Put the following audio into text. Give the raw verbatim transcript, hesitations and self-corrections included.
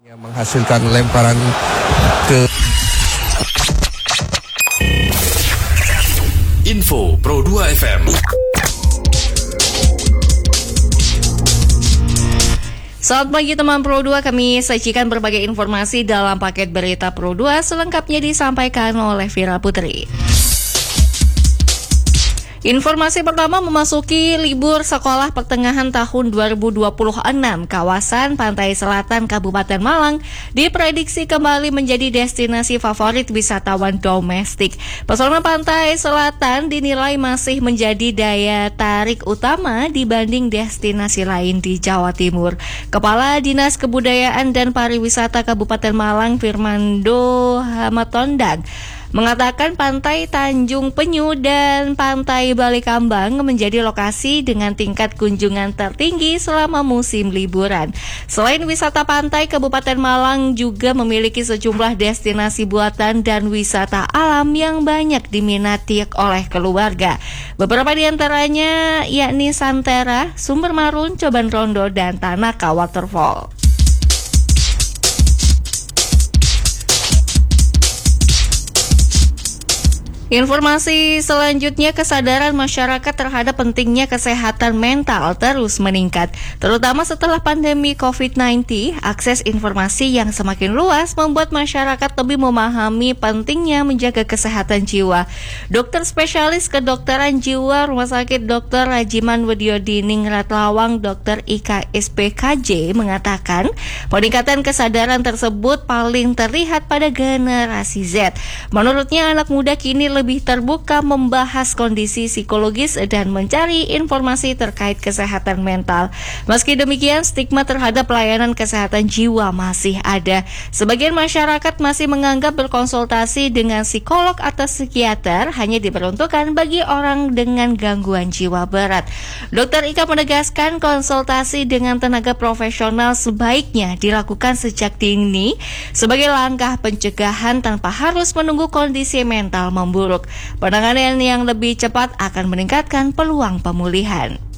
yang menghasilkan lemparan ke Info Pro dua F M. Selamat pagi teman Pro dua, kami sajikan berbagai informasi dalam paket berita Pro dua, selengkapnya disampaikan oleh Vira Putri. Informasi pertama, memasuki libur sekolah pertengahan tahun dua ribu dua puluh enam, kawasan pantai selatan Kabupaten Malang diprediksi kembali menjadi destinasi favorit wisatawan domestik. Pesona pantai selatan dinilai masih menjadi daya tarik utama dibanding destinasi lain di Jawa Timur. Kepala Dinas Kebudayaan dan Pariwisata Kabupaten Malang, Firmando Hamatondang, mengatakan pantai Tanjung Penyu dan pantai Balikambang menjadi lokasi dengan tingkat kunjungan tertinggi selama musim liburan. Selain wisata pantai, Kabupaten Malang juga memiliki sejumlah destinasi buatan dan wisata alam yang banyak diminati oleh keluarga. Beberapa di antaranya yakni Santera, Sumber Marun, Coban Rondo, dan Tanaka Waterfall. Informasi selanjutnya, kesadaran masyarakat terhadap pentingnya kesehatan mental terus meningkat. Terutama setelah pandemi covid sembilan belas, akses informasi yang semakin luas membuat masyarakat lebih memahami pentingnya menjaga kesehatan jiwa. Dokter spesialis kedokteran jiwa Rumah Sakit Dokter Rajiman Widyodiningrat Lawang, Dokter Ika S P K J, mengatakan peningkatan kesadaran tersebut paling terlihat pada generasi Z. Menurutnya, anak muda kini lebih terbuka membahas kondisi psikologis dan mencari informasi terkait kesehatan mental. Meski demikian, stigma terhadap pelayanan kesehatan jiwa masih ada. Sebagian masyarakat masih menganggap berkonsultasi dengan psikolog atau psikiater hanya diperuntukkan bagi orang dengan gangguan jiwa berat. Dokter Ika menegaskan konsultasi dengan tenaga profesional sebaiknya dilakukan sejak dini sebagai langkah pencegahan tanpa harus menunggu kondisi mental memburuk. Penanganan yang lebih cepat akan meningkatkan peluang pemulihan.